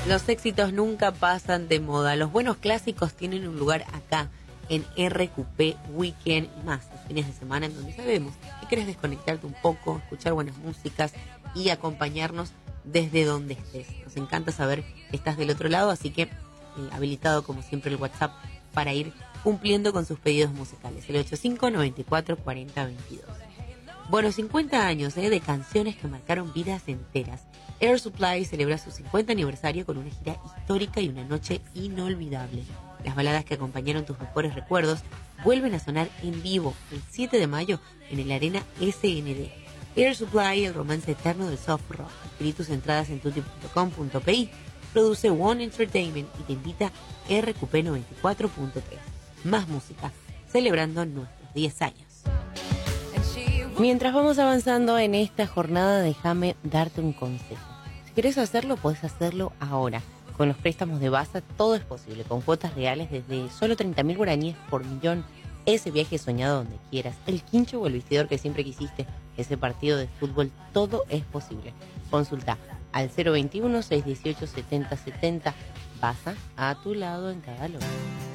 Los éxitos nunca pasan de moda. Los buenos clásicos tienen un lugar acá, en RQP Weekend y más, los fines de semana en donde sabemos que querés desconectarte un poco, escuchar buenas músicas y acompañarnos desde donde estés. Nos encanta saber que estás del otro lado, así que habilitado como siempre el WhatsApp para ir cumpliendo con sus pedidos musicales. El 85944022. Bueno, 50 años de canciones que marcaron vidas enteras. Air Supply celebra su 50 aniversario con una gira histórica y una noche inolvidable. Las baladas que acompañaron tus mejores recuerdos vuelven a sonar en vivo el 7 de mayo en el Arena SND. Air Supply, el romance eterno del soft rock. Adquirí tus entradas en tutti.com.pi. Produce One Entertainment y te invita RQP 94.3. Más música, celebrando nuestros 10 años. Mientras vamos avanzando en esta jornada, déjame darte un consejo. Si querés hacerlo, podés hacerlo ahora. Con los préstamos de Basa todo es posible, con cuotas reales desde solo 30.000 guaraníes por millón. Ese viaje soñado donde quieras, el quincho o el vestidor que siempre quisiste, ese partido de fútbol, todo es posible. Consulta al 021-618-7070. Basa, a tu lado en cada logro.